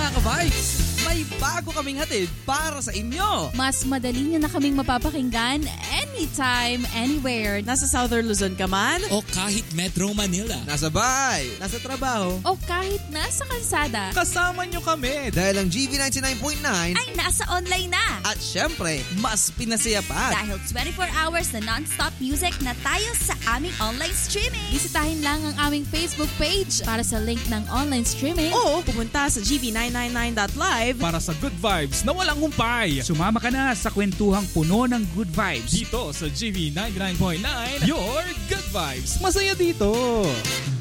mga ka-vibes! May bago kaming hatid para sa inyo! Mas madali nyo na kaming mapapakinggan anytime, anywhere. Nasa Southern Luzon ka man? O kahit Metro Manila. Nasa bahay! Nasa trabaho. O kahit nasa kalsada. Kasama nyo kami Dahil ang GV 99.9 ay nasa online na. At syempre, mas pinasaya pa! Dahil 24 hours na non-stop music na tayo sa aming online streaming. Bisitahin lang ang aming Facebook page para sa link ng online streaming. O pumunta sa gv999.live para sa good vibes na walang humpay. Sumama ka na sa kwentuhang puno ng good vibes. Dito sa GV 99.9, your good vibes. Masaya dito!